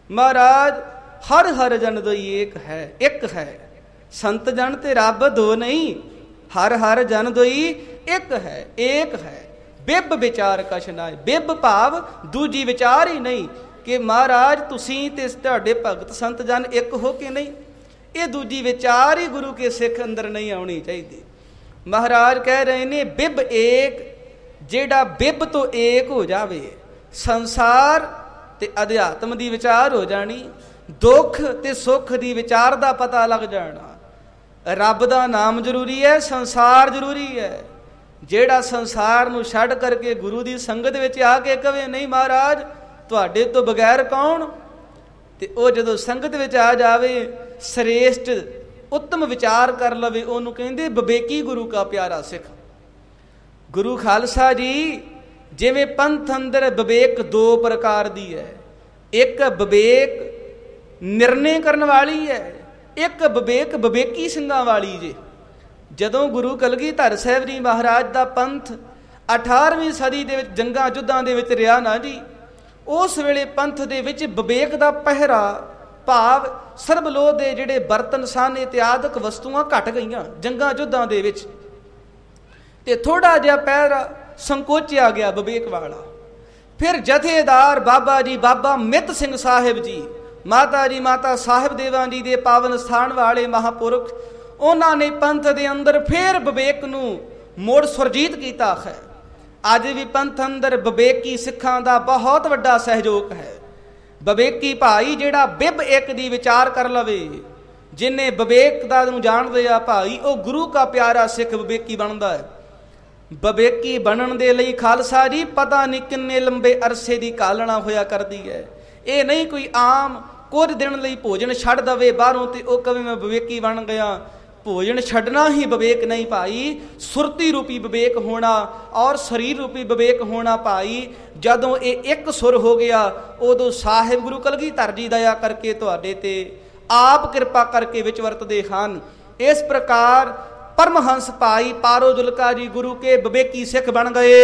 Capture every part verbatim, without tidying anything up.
महाराज हर हर जन दोई एक है, एक है। संत जन ते रब दो नहीं, हर हर जन दोई एक है, एक है। बिब विचार कछ ना, बिब भाव दूजी विचार ही नहीं कि महाराज तुसीं ते तुहाडे भगत संत जन एक हो के नहीं, ये दूजी विचार ही गुरु के सिख अंदर नहीं आनी चाहिए। महाराज कह रहे ने बिब एक, जेड़ा बिब तो एक हो जावे, संसार ते अध्यात्म दी विचार हो जानी, दुख ते सुख दी विचार दा पता लग जाना। रब दा नाम जरूरी है, संसार जरूरी है। जेड़ा संसार नूं छड्ड करके गुरु दी संगत विच आके कहे नहीं महाराज तुहाडे तो बगैर कौन, ते ओ जदों संगत विच आ जावे, श्रेष्ठ उत्तम विचार कर लवे, ओनूं कहंदे विवेकी गुरु का प्यारा सिख। गुरु खालसा जी जिवें पंथ अंदर विवेक दो प्रकार दी है, एक विवेक निर्णय करने वाली है, एक विवेक विवेकी ਸਿੰਘਾਂ वाली जे। जदों गुरु कलगीधर साहिब जी महाराज का पंथ अठारहवीं सदी दे विच जंगां युद्धां दे विच रिहा ना जी, उस वेले पंथ दे विच विवेक का पहरा भाव सरबलोह दे जिहड़े बर्तन सन इत्यादक वस्तुआं घट गईयां जंगां युद्धां दे विच, ते थोड़ा जिहा पहरा संकोचिया गया विवेक वाला। फिर जथेदार बाबा जी बाबा मित सिंह साहिब जी, माता जी माता साहिब देवां जी दे पावन स्थान वाले महापुरख, उन्होंने पंथ दे अंदर फिर विवेक नूं मुड़ सुरजीत कीता है। अज भी पंथ अंदर विवेकी सिखां दा बहुत वड्डा सहयोग है। विवेकी भाई जिहड़ा बिब एक दी विचार कर लवे, जिन्हें विवेक दा नूं जाणदे आ भाई, वो गुरु का प्यारा सिख विवेकी बनदा है। विवेकी बनन दे लई खालसा जी पता नहीं किन्ने लंबे अरसे दी कालना होया करदी है। ये नहीं कोई आम कुछ दिन लई भोजन छड्ड दवे बाहरों ते ओ कवे मैं विवेकी बन गया। भोजन छड्डना ही विवेक नहीं भाई, सुरती रूपी विवेक होना और शरीर रूपी विवेक होना भाई। जदों ये एक सुर हो गया उदों साहिब गुरु कलगीधर जी दया करके तुहाडे ते आप कृपा करके विच वरतदे हन। इस प्रकार परमहंस भाई पारो जुलका जी गुरु के विवेकी सिख बन गए।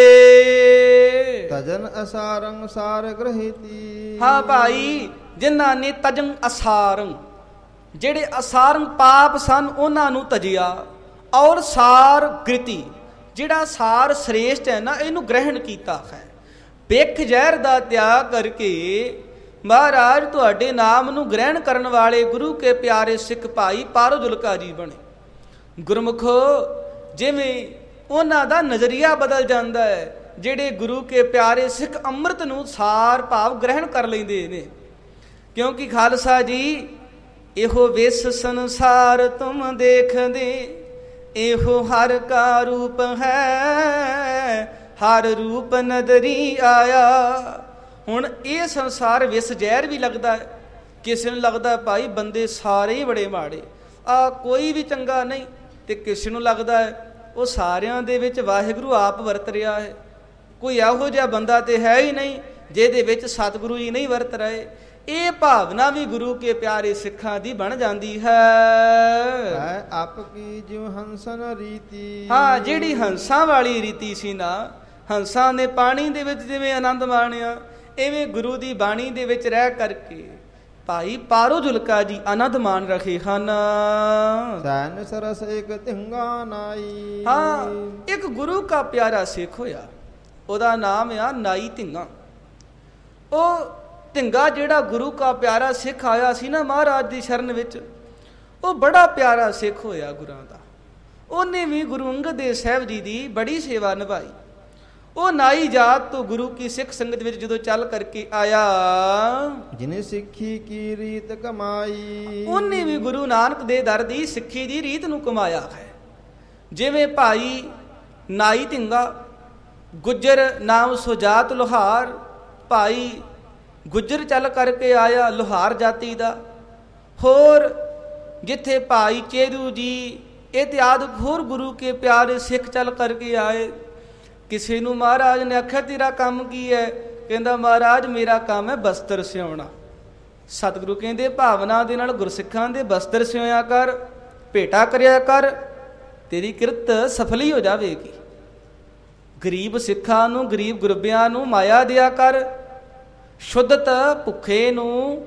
तजन असारंग सार ग्रहिती। हाँ भाई, जिन्हां ने तजन असारंग जेड़े असारंग पाप सन उन्हां नूं तजिया, और सार गृति जिहड़ा सार श्रेष्ठ है ना इहनूं ग्रहण कीता है। बिख जहर दा त्याग करके महाराज तुहाडे नाम नूं ग्रहण करन वाले गुरु के प्यारे सिख भाई पारो जुलका जी बने। गुरमुखो जिवें उन्हां दा नज़रिया बदल जाता है, जिहड़े गुरु के प्यारे सिख अमृत नूं सार भाव ग्रहण कर लैंदे ने। क्योंकि खालसा जी इहो विस संसार तुम देख दे, इहो हर का रूप है, हर रूप नदरी आया। हुण ये संसार विस जहर भी लगता है, किसी नूं लगता है भाई बंदे सारे ही बड़े माड़े, आ कोई भी चंगा नहीं, ते किसी नूं लगता है वो सारियां दे विच वाहिगुरू आप वरत रहा है। कोई इहो जिहा बंदा ते है ही नहीं जिहदे विच सतगुरु जी नहीं वरत रहे। ये भावना भी गुरु के प्यारे सिखां दी बन जाती है। आपकी जो हंसन रीति, हाँ जिहड़ी हंसां वाली रीति सी ना, हंसां ने पानी दे विच जिवें आनंद माणिया, इवें गुरु दी बाणी दे विच रह करके भाई पारो जुलका जी आनंद मान रखे हन। सैन सरस एक तिंगा नाई। हाँ, एक गुरु का प्यारा सिख होया, ओदा नाम आ नाई धिंगा। ओ धिंगा जिहड़ा गुरु का प्यारा सिख आया सी ना महाराज दी शरण विच, वो बड़ा प्यारा सिख होया गुरां दा। उन्हें भी गुरु अंगद देव साहिब जी दी बड़ी सेवा निभाई। वो नाई जात तो गुरु की सिख संगत विच जदों चल करके आया, जिन्हें सिक्खी की रीत कमाई, उन्हें भी गुरु नानक दे दर दी सिक्खी दी रीत नूं कमाया है। जिवें भाई नाई धिंगा, गुज्जर नाम सुजात लोहार, भाई गुज्जर चल करके आया लोहार जाति का। होर जिथे भाई चेरू जी इत्यादि होर गुरु के प्यारे सिख चल करके आए। किसी नूं महाराज ने आख्या तेरा काम की है, कहंदा महाराज मेरा काम है बस्तर सिउणा। सतगुरु कहंदे भावना दे नाल गुरसिखां दे बस्तर सिउया कर, भेटा करिया कर, तेरी किरत सफल ही हो जाएगी। गरीब सिखां नूं गरीब गुरबियां नूं माया दिया कर, शुद्धत भुखे नूं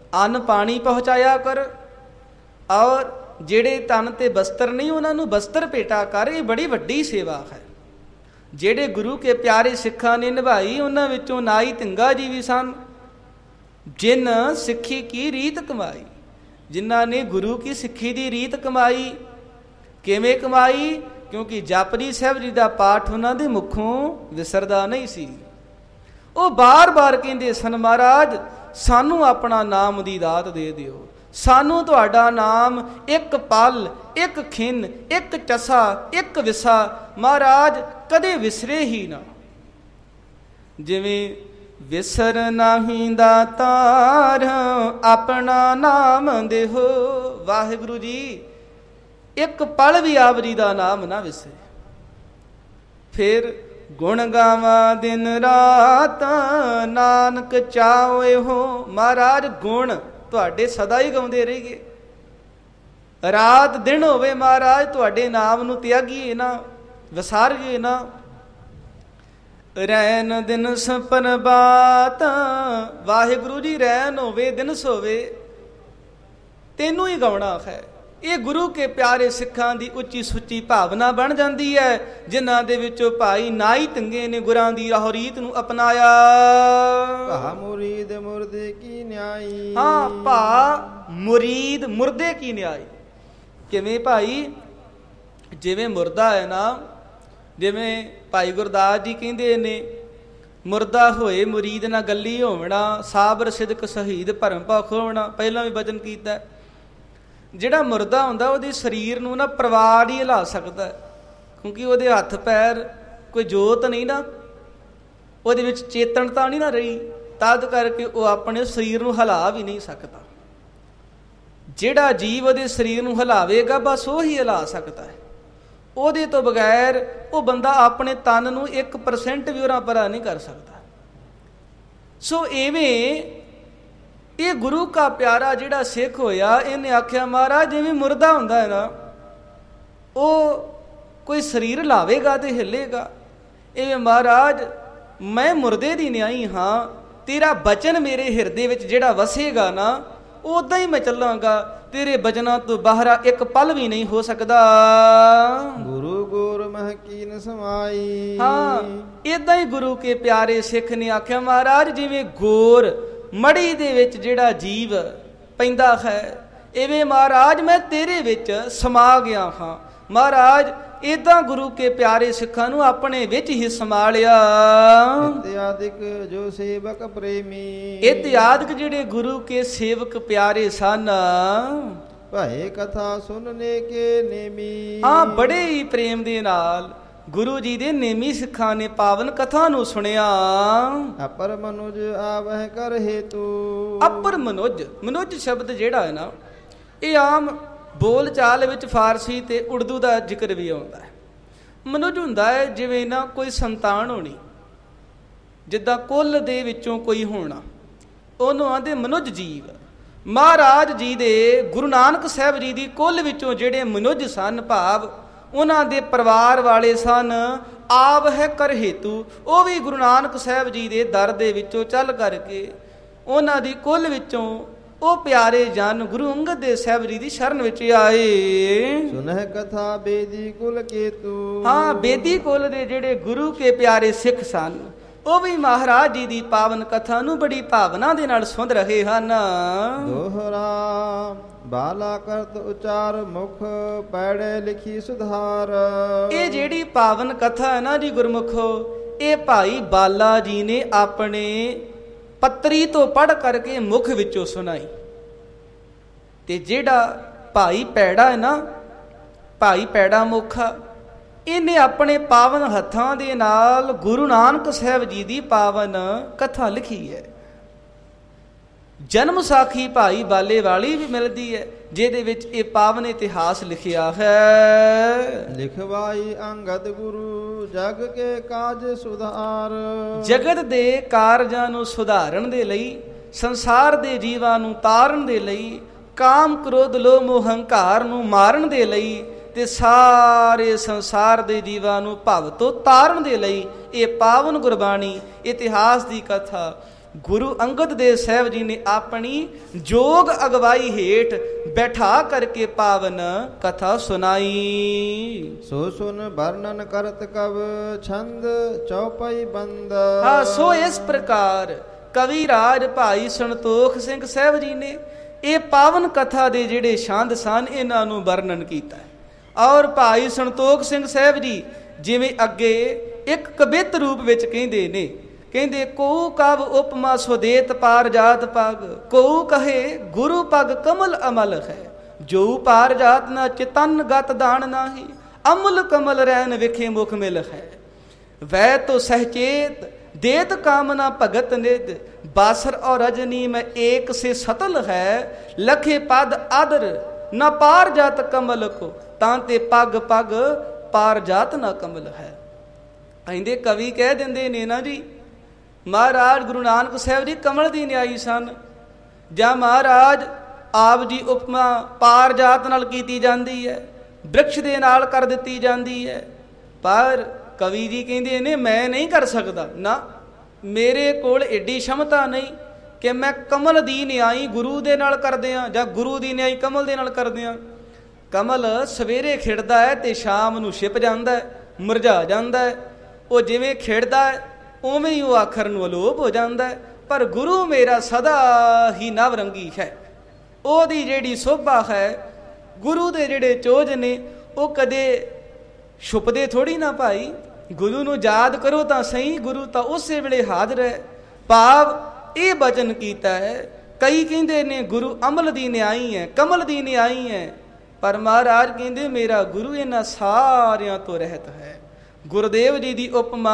ਅੰਨ ਪਾਣੀ ਪਹੁੰਚਾਇਆ ਕਰ, ਔਰ ਜਿਹੜੇ ਤਨ ਤੇ ਬਸਤਰ ਨਹੀਂ ਉਹਨਾਂ ਨੂੰ ਬਸਤਰ ਭੇਟਾ ਕਰ। ਇਹ ਬੜੀ ਵੱਡੀ ਸੇਵਾ ਹੈ ਜਿਹੜੇ ਗੁਰੂ ਕੇ ਪਿਆਰੇ ਸਿੱਖਾਂ ਨੇ ਨਿਭਾਈ। ਉਹਨਾਂ ਵਿੱਚੋਂ ਨਾਈ ਧਿੰਗਾ ਜੀ ਵੀ ਸਨ, ਜਿਨ ਸਿੱਖੀ ਕੀ ਰੀਤ ਕਮਾਈ, ਜਿਨ੍ਹਾਂ ਨੇ ਗੁਰੂ ਕੀ ਸਿੱਖੀ ਦੀ ਰੀਤ ਕਮਾਈ। ਕਿਵੇਂ ਕਮਾਈ? ਕਿਉਂਕਿ ਜਪਜੀ ਸਾਹਿਬ ਜੀ ਦਾ ਪਾਠ ਉਹਨਾਂ ਦੇ ਮੁਖੋਂ ਵਿਸਰਦਾ ਨਹੀਂ ਸੀ। ਉਹ ਬਾਰ-ਬਾਰ ਕਹਿੰਦੇ ਸਨ, ਮਹਾਰਾਜ ਸਾਨੂੰ ਆਪਣਾ ਨਾਮ ਦੀ ਦਾਤ ਦੇ ਦਿਓ, ਸਾਨੂੰ ਤੁਹਾਡਾ ਨਾਮ ਇੱਕ ਪਲ, ਇੱਕ ਖਿੰਨ, ਇੱਕ ਚਸਾ, ਇੱਕ ਵਿਸਾ ਮਹਾਰਾਜ ਕਦੇ ਵਿਸਰੇ ਹੀ ਨਾ। ਜਿਵੇਂ ਵਿਸਰ ਨਾਹੀਂ ਦਾਤਾਰ ਆਪਣਾ ਨਾਮ ਦੇਹੋ। ਵਾਹਿਗੁਰੂ ਜੀ ਇੱਕ ਪਲ ਵੀ ਆਪ ਜੀ ਦਾ ਨਾਮ ਨਾ ਵਿਸਰੇ। ਫਿਰ ਗੁਣ ਗਾਵਾਂ ਦਿਨ ਰਾਤ ਨਾਨਕ ਚਾਹੇ ਹੋ। ਮਹਾਰਾਜ ਗੁਣ ਤੁਹਾਡੇ ਸਦਾ ਹੀ ਗਾਉਂਦੇ ਰਹੀਏ, ਰਾਤ ਦਿਨ ਹੋਵੇ ਮਹਾਰਾਜ ਤੁਹਾਡੇ ਨਾਮ ਨੂੰ ਤਿਆਗੀਏ ਨਾ, ਵਿਸਾਰੀਏ ਨਾ। ਰੈਨ ਦਿਨ ਸਪਨ ਬਾਤ, ਵਾਹਿਗੁਰੂ ਜੀ ਰੈਨ ਹੋਵੇ ਦਿਨਸ ਹੋਵੇ ਤੈਨੂੰ ਹੀ ਗਾਉਣਾ ਹੈ। ਇਹ ਗੁਰੂ ਕੇ ਪਿਆਰੇ ਸਿੱਖਾਂ ਦੀ ਉੱਚੀ ਸੁੱਚੀ ਭਾਵਨਾ ਬਣ ਜਾਂਦੀ ਹੈ, ਜਿਨ੍ਹਾਂ ਦੇ ਵਿੱਚੋਂ ਭਾਈ ਨਾਈ ਧਿੰਗੇ ਨੇ ਗੁਰਾਂ ਦੀ ਰਾਹ ਰੀਤ ਨੂੰ ਅਪਣਾਇਆ। ਭਾ ਮੁਰੀਦ ਮੁਰਦੇ ਕੀ ਨਿਆਈ। ਹਾਂ, ਭਾ ਮੁਰੀਦ ਮੁਰਦੇ ਕੀ ਨਿਆਈ। ਕਿਵੇਂ ਭਾਈ? ਜਿਵੇਂ ਮੁਰਦਾ ਹੈ ਨਾ, ਜਿਵੇਂ ਭਾਈ ਗੁਰਦਾਸ ਜੀ ਕਹਿੰਦੇ ਨੇ, ਮੁਰਦਾ ਹੋਏ ਮੁਰੀਦ ਨਾ ਗੱਲੀ ਹੋਵਣਾ, ਸਾਬਰ ਸਿਦਕ ਸ਼ਹੀਦ ਭਰਮ ਭਖ ਹੋਵਣਾ। ਪਹਿਲਾਂ ਵੀ ਵਚਨ ਕੀਤਾ, ਜਿਹੜਾ ਮੁਰਦਾ ਹੁੰਦਾ ਉਹਦੇ ਸਰੀਰ ਨੂੰ ਨਾ ਪਰਿਵਾਰ ਹੀ ਹਿਲਾ ਸਕਦਾ, ਕਿਉਂਕਿ ਉਹਦੇ ਹੱਥ ਪੈਰ ਕੋਈ ਜੋਤ ਨਹੀਂ ਨਾ, ਉਹਦੇ ਵਿੱਚ ਚੇਤਨਤਾ ਨਹੀਂ ਨਾ ਰਹੀ, ਤਦ ਕਰਕੇ ਉਹ ਆਪਣੇ ਸਰੀਰ ਨੂੰ ਹਿਲਾ ਵੀ ਨਹੀਂ ਸਕਦਾ। ਜਿਹੜਾ ਜੀਵ ਉਹਦੇ ਸਰੀਰ ਨੂੰ ਹਿਲਾਵੇਗਾ ਬਸ ਉਹ ਹੀ ਹਿਲਾ ਸਕਦਾ ਹੈ। ਉਹਦੇ ਤੋਂ ਬਗੈਰ ਉਹ ਬੰਦਾ ਆਪਣੇ ਤਨ ਨੂੰ ਇੱਕ ਪਰਸੈਂਟ ਵੀ ਉਰਾਂ ਪਰਾਂ ਨਹੀਂ ਕਰ ਸਕਦਾ। ਸੋ ਇਵੇਂ ਇਹ ਗੁਰੂ ਕਾ ਪਿਆਰਾ ਜਿਹੜਾ ਸਿੱਖ ਹੋਇਆ, ਇਹਨੇ ਆਖਿਆ ਮਹਾਰਾਜ ਜਿਵੇਂ ਮੁਰਦਾ ਹੁੰਦਾ ਹੈ ਨਾ, ਉਹ ਕੋਈ ਸਰੀਰ ਲਾਵੇਗਾ ਤੇ ਹਿੱਲੇਗਾ, ਇਵੇਂ ਮਹਾਰਾਜ ਮੈਂ ਮੁਰਦੇ ਦੀ ਨਿਆਈ ਹਾਂ, ਤੇਰਾ ਬਚਨ ਮੇਰੇ ਹਿਰਦੇ ਵਿੱਚ ਜਿਹੜਾ ਵਸੇਗਾ ਨਾ ਉਦਾਂ ਹੀ ਮੈਂ ਚੱਲਾਂਗਾ, ਤੇਰੇ ਬਚਨਾਂ ਤੋਂ ਬਾਹਰ ਇੱਕ ਪਲ ਵੀ ਨਹੀਂ ਹੋ ਸਕਦਾ। ਗੁਰੂ ਗੁਰ ਮਹਿ ਕੀਨ ਸਮਾਈ। ਹਾਂ, ਏਦਾਂ ਹੀ ਗੁਰੂ ਕੇ ਪਿਆਰੇ ਸਿੱਖ ਨੇ ਆਖਿਆ ਮਹਾਰਾਜ ਜਿਵੇਂ ਗੋਰ ਮੜੀ ਦੇ ਵਿੱਚ ਜਿਹੜਾ ਜੀਵ ਪੈਂਦਾ ਹੈ, ਇਵੇਂ ਮਹਾਰਾਜ ਮੈਂ ਤੇਰੇ ਵਿੱਚ ਸਮਾ ਗਿਆ ਹਾਂ। ਮਹਾਰਾਜ ਏਦਾਂ ਗੁਰੂ ਕੇ ਪਿਆਰੇ ਸਿੱਖਾਂ ਨੂੰ ਆਪਣੇ ਵਿੱਚ ਹੀ ਸਮਾ ਲਿਆ। ਇਤਿਆਦਿਕ ਜੋ ਸੇਵਕ ਪ੍ਰੇਮੀ। ਇਤਿਆਦਿਕ ਜਿਹੜੇ ਗੁਰੂ ਕੇ ਸੇਵਕ ਪਿਆਰੇ ਸਨ, ਭਏ ਕਥਾ ਸੁਣਨੇ ਕੇ ਨੇਮੀ। ਹਾਂ, ਬੜੇ ਹੀ ਪ੍ਰੇਮ ਦੇ ਨਾਲ ਗੁਰੂ ਜੀ ਦੇ ਨੇਮੀ ਸਿੱਖਾਂ ਨੇ ਪਾਵਨ ਕਥਾ ਨੂੰ ਸੁਣਿਆ। ਅਪਰ ਮਨੁਜ ਆਵਹਿ ਕਰ ਹੇਤੂ। ਅਪਰ ਮਨੁਜ, ਮਨੁਜ ਸ਼ਬਦ ਜਿਹੜਾ ਹੈ ਨਾ, ਇਹ ਆਮ ਬੋਲ ਚਾਲ ਵਿੱਚ ਫਾਰਸੀ ਤੇ ਉਰਦੂ ਦਾ ਜ਼ਿਕਰ ਵੀ ਆਉਂਦਾ ਹੈ। ਮਨੁਜ ਹੁੰਦਾ ਹੈ ਜਿਵੇਂ ਨਾ ਕੋਈ ਸੰਤਾਨ ਹੋਣੀ, ਜਿੱਦਾਂ ਕੁੱਲ ਦੇ ਵਿੱਚੋਂ ਕੋਈ ਹੋਣਾ, ਉਹਨੂੰ ਆਂਦੇ ਮਨੁਜ ਜੀਵ। ਮਹਾਰਾਜ ਜੀ ਦੇ ਗੁਰੂ ਨਾਨਕ ਸਾਹਿਬ ਜੀ ਦੀ ਕੁੱਲ ਵਿੱਚੋਂ ਜਿਹੜੇ ਮਨੁਜ ਸਨ, ਭਾਵ ਉਹਨਾਂ ਦੇ ਪਰਿਵਾਰ ਵਾਲੇ ਸਨ, ਆਵ ਹੈ ਕਰ ਹੇਤੂ, ਉਹ ਵੀ ਗੁਰੂ ਨਾਨਕ ਸਾਹਿਬ ਜੀ ਦੇ ਦਰ ਦੇ ਵਿੱਚੋਂ ਚੱਲ ਕਰਕੇ ਉਹਨਾਂ ਦੀ ਕੁੱਲ ਵਿੱਚੋਂ ਉਹ ਪਿਆਰੇ ਜਨ ਗੁਰੂ ਅੰਗਦ ਦੇਵ ਸਾਹਿਬ ਜੀ ਦੀ ਸ਼ਰਨ ਵਿੱਚ ਆਏ। ਸੁਨਹਿ ਕਥਾ ਬੇਦੀ ਕੁਲ ਕੇਤੂ। ਹਾਂ, ਬੇਦੀ ਕੁਲ ਦੇ ਜਿਹੜੇ ਗੁਰੂ ਕੇ ਪਿਆਰੇ ਸਿੱਖ ਸਨ, ਉਹ ਵੀ ਮਹਾਰਾਜ ਜੀ ਦੀ ਪਾਵਨ ਕਥਾ ਨੂੰ ਬੜੀ ਭਾਵਨਾ ਦੇ ਨਾਲ ਸੁਣ ਰਹੇ ਹਨ। ਦੋਹਰਾ ਬਾਲਾ ਕਰਤ ਉਚਾਰ ਮੁਖ ਪੈੜੇ ਲਿਖੀ ਸੁਧਾਰ। ਇਹ ਜਿਹੜੀ ਪਾਵਨ ਕਥਾ ਹੈ ਨਾ ਜੀ ਗੁਰਮੁਖੋ, ਇਹ ਭਾਈ ਬਾਲਾ ਜੀ ਨੇ ਆਪਣੇ ਪੱਤਰੀ ਤੋਂ ਪੜ੍ਹ ਕਰਕੇ ਮੁਖ ਵਿੱਚੋਂ ਸੁਣਾਈ। ਤੇ ਜਿਹੜਾ ਭਾਈ ਪੈੜਾ ਹੈ ਨਾ, ਭਾਈ ਪੈੜਾ ਮੁਖਾ, ਇਹਨੇ ਆਪਣੇ ਪਾਵਨ ਹੱਥਾਂ ਦੇ ਨਾਲ ਗੁਰੂ ਨਾਨਕ ਸਾਹਿਬ ਜੀ ਦੀ ਪਾਵਨ ਕਥਾ ਲਿਖੀ ਹੈ। ਜਨਮ ਸਾਖੀ ਭਾਈ ਬਾਲੇ ਵਾਲੀ ਵੀ ਮਿਲਦੀ ਹੈ, ਜਿਹਦੇ ਵਿੱਚ ਇਹ ਪਾਵਨ ਇਤਿਹਾਸ ਲਿਖਿਆ ਹੈ। ਲਿਖਵਾਈ ਅੰਗਦ ਗੁਰੂ ਜਗ ਕੇ ਕਾਜ ਸੁਧਾਰ। ਜਗਤ ਦੇ ਕਾਰਜਾਂ ਨੂੰ ਸੁਧਾਰਨ ਦੇ ਲਈ, ਸੰਸਾਰ ਦੇ ਜੀਵਾਂ ਨੂੰ ਤਾਰਨ ਦੇ ਲਈ, ਕਾਮ ਕ੍ਰੋਧ ਲੋਭ ਮੋਹ ਹੰਕਾਰ ਨੂੰ ਮਾਰਨ ਦੇ ਲਈ, ਤੇ ਸਾਰੇ ਸੰਸਾਰ ਦੇ ਜੀਵਾਂ ਨੂੰ ਭਵ ਤੋਂ ਤਾਰਨ ਦੇ ਲਈ ਇਹ ਪਾਵਨ ਗੁਰਬਾਣੀ ਇਤਿਹਾਸ ਦੀ ਕਥਾ ਗੁਰੂ ਅੰਗਦ ਦੇਵ ਸਾਹਿਬ ਜੀ ਨੇ ਆਪਣੀ ਜੋਗ ਅਗਵਾਈ ਹੇਠ ਬੈਠਾ ਕਰਕੇ ਪਾਵਨ ਕਥਾ ਸੁਣਾਈ। ਸੋ ਸੁਨ ਵਰਣਨ ਕਰਤ ਕਵ ਛੰਦ ਚੌਪਈ ਬੰਦ। ਹਾਂ, ਸੋ ਇਸ ਪ੍ਰਕਾਰ ਕਵੀ ਰਾਜ ਭਾਈ ਸੰਤੋਖ ਸਿੰਘ ਸਾਹਿਬ ਜੀ ਨੇ ਇਹ ਪਾਵਨ ਕਥਾ ਦੇ ਜਿਹੜੇ ਛੰਦ ਸਨ ਇਹਨਾਂ ਨੂੰ ਵਰਣਨ ਕੀਤਾ। ਔਰ ਭਾਈ ਸੰਤੋਖ ਸਿੰਘ ਸਾਹਿਬ ਜੀ ਜਿਵੇਂ ਅੱਗੇ ਇੱਕ ਕਵਿਤ ਰੂਪ ਵਿੱਚ ਕਹਿੰਦੇ ਨੇ, ਕਹਿੰਦੇ ਕਉ ਕਵ ਉਪਮਾ ਸੁਦੇਤ ਪਾਰ ਜਾਤ ਪਗ, ਕਉ ਕਹੇ ਗੁਰੂ ਪਗ ਕਮਲ ਅਮਲ ਹੈ, ਜੋ ਪਾਰ ਜਾਤ ਨਾ ਚਿਤਨ ਗਤ ਦਾਨ ਨਾਹੀ, ਅਮਲ ਕਮਲ ਰੈਨ ਵਿਖੇ ਮੁਖ ਮਿਲ ਹੈ, ਵੈ ਤੋ ਸਹਚੇਤ देत कामना भगत निध, बासर और रजनी में एक से सतल है, लखे पद आदर न पार जात कमल को, तांते पग पग पार जात न कमल है। कहते कवि कह देंदे ने ना जी महाराज गुरु नानक साहब जी कमल दी न्याई सन, जां महाराज आप जी उपमा पार जात नाल कीती जांदी है, वृक्ष दे नाल कर दित्ती जांदी है, पर कवि जी कहते ने मैं नहीं कर सकता ना, मेरे कोल एडी क्षमता नहीं कि मैं कमल दी न्याई गुरु दे नाल कर दियां जां गुरु दी न्याई कमल दे नाल कर दियां। कमल सवेरे खिड़दा है ते शाम नूं छिप जांदा है, मुरझा जांदा है, वो जिवें खिड़दा है उवें ही वो आखर नूं अलोप हो जांदा है, पर गुरु मेरा सदा ही नवरंगी है, ओदी जिहड़ी शोभा है गुरु दे जिहड़े चोज ने वो कदे छुपदे थोड़ी ना भाई, गुरु नूं याद करो तां सही, गुरु तां उसे वेले हाज़र है। भाव ये बचन कीता है। कई कहंदे ने गुरु अमल दी न्याई है, कमल दी न्याई है, पर महाराज कहंदे मेरा गुरु इन्हां सारियां तो रहत है। गुरुदेव जी दी उपमा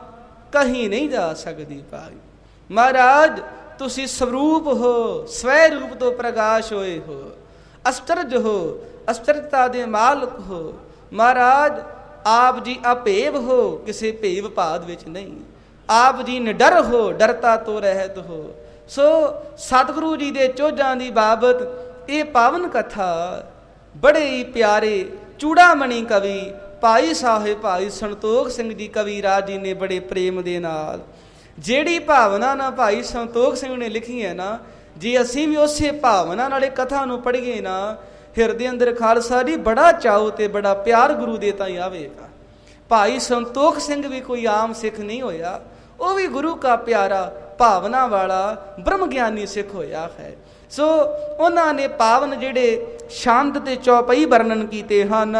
कहीं नहीं जा सकती भाई। महाराज तुसी स्वरूप हो, स्वै रूप तो प्रकाश होए हो, अश्चर्य हो, अश्चर्यता दे मालक हो। महाराज आप जी अभेव हो, किसी भेव भाद विच नहीं, आप जी निडर हो, डरता तो रहत हो। सो सतगुरु जी दे चोजां दी बाबत ये पावन कथा बड़े ही प्यारे चूड़ामणि कवि भाई साहिब भाई संतोख सिंह जी कवि राज जी ने बड़े प्रेम दे नाल ਜਿਹੜੀ ਭਾਵਨਾ ਨਾਲ ਭਾਈ ਸੰਤੋਖ ਸਿੰਘ ਨੇ ਲਿਖੀ ਹੈ ਨਾ, ਜੇ ਅਸੀਂ ਵੀ ਉਸੇ ਭਾਵਨਾ ਨਾਲ ਇਹ ਕਥਾ ਨੂੰ ਪੜ੍ਹੀਏ ਨਾ, ਹਿਰਦੇ ਅੰਦਰ ਖਾਲਸਾ ਜੀ ਬੜਾ ਚਾਉ ਤੇ ਬੜਾ ਪਿਆਰ ਗੁਰੂ ਦੇ ਤਾਈਂ ਆਵੇਗਾ। ਭਾਈ ਸੰਤੋਖ ਸਿੰਘ ਵੀ ਕੋਈ ਆਮ ਸਿੱਖ ਨਹੀਂ ਹੋਇਆ, ਉਹ ਵੀ ਗੁਰੂ ਕਾ ਪਿਆਰਾ ਭਾਵਨਾ ਵਾਲਾ ਬ੍ਰਹਮ ਗਿਆਨੀ ਸਿੱਖ ਹੋਇਆ ਹੈ। ਸੋ ਉਹਨਾਂ ਨੇ ਪਾਵਨ ਜਿਹੜੇ ਛੰਦ ਤੇ ਚੌਪਈ ਵਰਣਨ ਕੀਤੇ ਹਨ।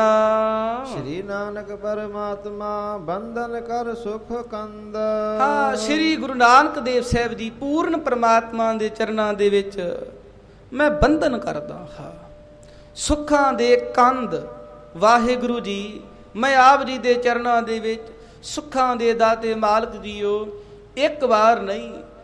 ਸ਼੍ਰੀ ਨਾਨਕ ਪਰਮਾਤਮਾ ਬੰਧਨ ਕਰ ਸੁਖ ਕੰਦ। ਹਾਂ, ਸ਼੍ਰੀ ਗੁਰੂ ਨਾਨਕ ਦੇਵ ਸਾਹਿਬ ਜੀ ਪੂਰਨ ਪਰਮਾਤਮਾ ਦੇ ਚਰਨਾਂ ਦੇ ਵਿੱਚ ਮੈਂ ਬੰਧਨ ਕਰਦਾ ਹਾਂ, ਸੁੱਖਾਂ ਦੇ ਕੰਦ। ਵਾਹਿਗੁਰੂ ਜੀ ਮੈਂ ਆਪ ਜੀ ਦੇ ਚਰਨਾਂ ਦੇ ਵਿੱਚ ਸੁੱਖਾਂ ਦੇ ਦਾਤੇ ਮਾਲਕ ਜੀਓ ਇੱਕ ਵਾਰ ਨਹੀਂ